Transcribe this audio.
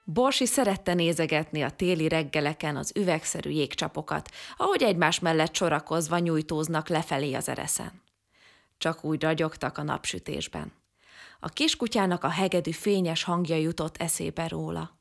Borsi szerette nézegetni a téli reggeleken az üvegszerű jégcsapokat, ahogy egymás mellett sorakozva nyújtóznak lefelé az ereszen. Csak úgy ragyogtak a napsütésben. A kiskutyának a hegedű fényes hangja jutott eszébe róla.